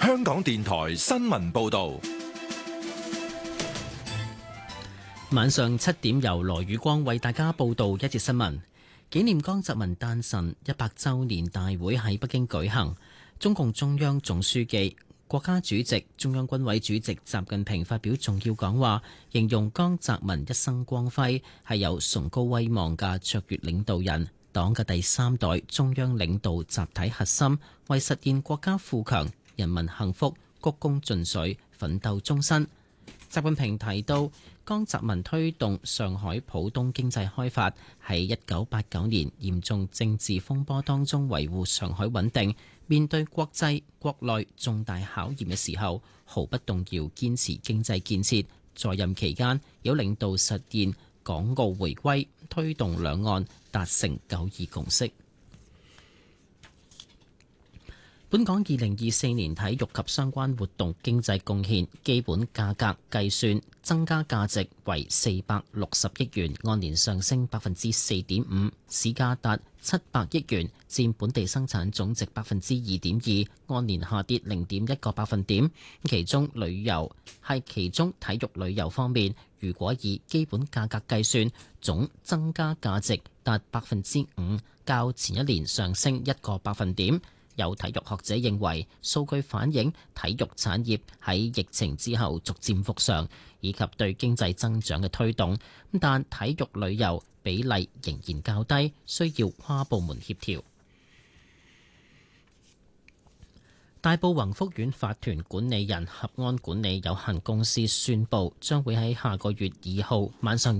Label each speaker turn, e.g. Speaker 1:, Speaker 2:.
Speaker 1: 香港電台新聞報道。
Speaker 2: 晚上7點由羅宇光為大家報道一節新聞。紀念江澤民誕辰100週年大會喺北京舉行，中共中央總書記、國家主席、中央軍委主席習近平發表重要講話，形容江澤民一生光輝，係有崇高威望嘅卓越領導人，黨嘅第3代中央領導集體核心，為實現國家富強、人民幸福鞠躬盡瘁，奮鬥終身。習近平提到，江澤民推動上海浦東經濟開發，喺1989年嚴重政治風波當中維護上海穩定，面對國際國內重大考驗嘅時候，毫不動搖堅持經濟建設。在任期間，有領導實現港澳回歸，推動兩岸達成9·2共識。本港2024年體育及相關活動經濟貢獻基本價格計算增加價值為460億元，按年上升4.5%，市價達700億元，佔本地生產總值2.2%，按年下跌0.1個百分點。其中體育旅遊方面，如果以基本價格計算，總增加價值達5%，較前一年上升1個百分點。有體育學者認為，數據反映體育產業喺疫情之後逐漸復常，以及對經濟增長嘅推動。但體育旅遊比例仍然較低，需要跨部門協調。大埔宏福苑法團管理人合安管理有限公司宣布，將會喺下個月2號晚上